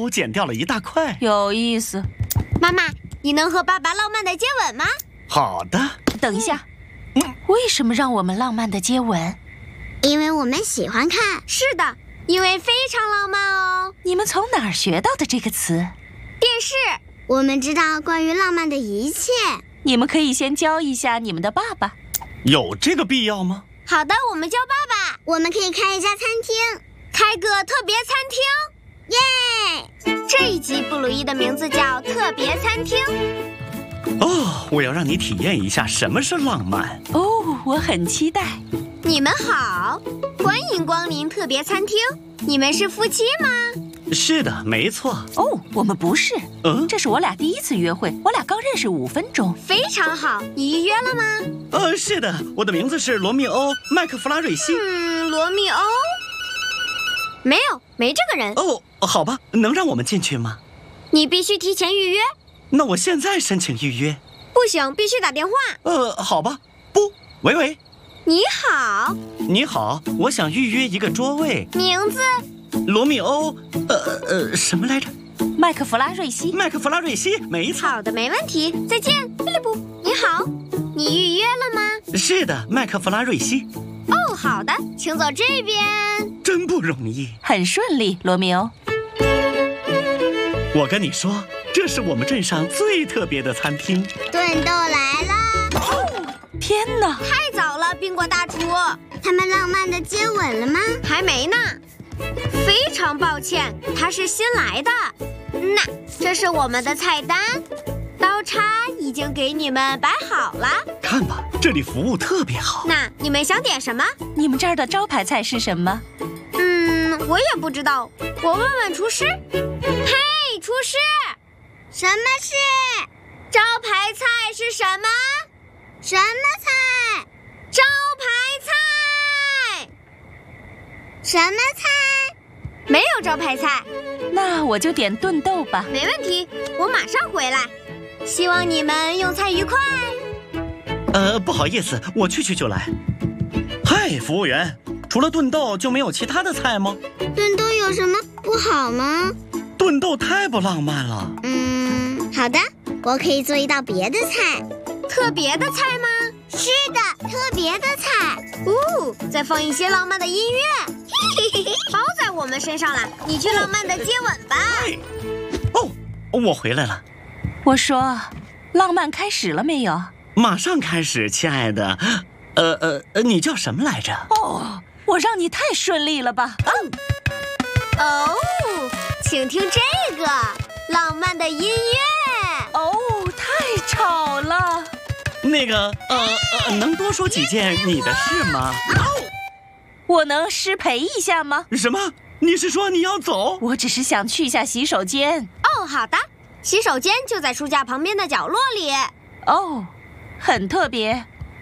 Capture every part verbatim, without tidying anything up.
都剪掉了一大块。 有意思。 妈妈，你能和爸爸浪漫的接吻吗？ 好的。 等一下，嗯、为什么让我们浪漫的接吻？ 因为我们喜欢看。 是的，因为非常浪漫哦。 你们从哪儿学到的这个词？ 电视。 我们知道关于浪漫的一切。 你们可以先教一下你们的爸爸。 有这个必要吗？ 好的，我们教爸爸。 我们可以开一家餐厅， 开个特别餐厅。 耶！这一集布鲁伊的名字叫特别餐厅。 哦，我要让你体验一下什么是浪漫。 哦，我很期待。 你们好，欢迎光临特别餐厅。你们是夫妻吗？ 是的，没错。 哦，我们不是。 嗯， 这是我俩第一次约会，我俩刚认识五分钟。 非常好，你预约了吗？ 呃，是的，我的名字是罗密欧·麦克弗拉瑞西。 嗯，罗密欧？没有，没这个人。 哦，好吧，能让我们进去吗？ 你必须提前预约。 那我现在申请预约。 不行，必须打电话。 呃，好吧。不，喂喂。 你好。 你好，我想预约一个桌位。 名字？ 罗密欧，呃呃，什么来着？ 麦克弗拉瑞西。 麦克弗拉瑞西，没错。 好的，没问题。再见，菲利普。你好，你预约了吗？ 是的，麦克弗拉瑞西。 哦，好的，请走这边。 真不容易。 很顺利，罗密欧。 我跟你说，这是我们镇上最特别的餐厅。 炖豆来了。 哦，天哪！ 太早了，宾果大厨。 他们浪漫的接吻了吗？ 还没呢。非常抱歉，他是新来的。那这是我们的菜单，刀叉已经给你们摆好了。 看吧，这里服务特别好。 那你们想点什么？ 你们这儿的招牌菜是什么？ 嗯，我也不知道，我问问厨师。嘿，厨师， 什么事？ 招牌菜是什么？ 什么菜？ 招牌菜。 什么菜？ 没有招牌菜。 那我就点炖豆吧。 没问题，我马上回来。希望你们用餐愉快。 呃，不好意思，我去去就来。嗨，服务员，除了炖豆就没有其他的菜吗？ 炖豆有什么不好吗？ 炖豆太不浪漫了。 嗯，好的，我可以做一道别的菜。 特别的菜吗？ 是的，特别的菜。 哦，再放一些浪漫的音乐。包在我们身上了，你去浪漫的接吻吧。 哦，我回来了。 我说，浪漫开始了没有？ 马上开始，亲爱的。呃呃，你叫什么来着？ 哦，我让你太顺利了吧？ 哦，哦，请听这个浪漫的音乐。 哦，太吵了。 那个，呃呃，能多说几件你的事吗？ 我能失陪一下吗？ 什么？你是说你要走？ 我只是想去一下洗手间。 哦，好的，洗手间就在书架旁边的角落里。 哦，很特别。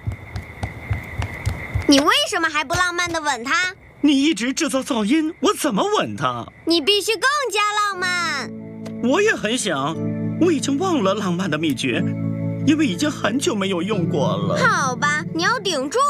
你为什么还不浪漫地吻他？ 你一直制造噪音，我怎么吻他？ 你必须更加浪漫。 我也很想，我已经忘了浪漫的秘诀，因为已经很久没有用过了。 好吧，你要顶住。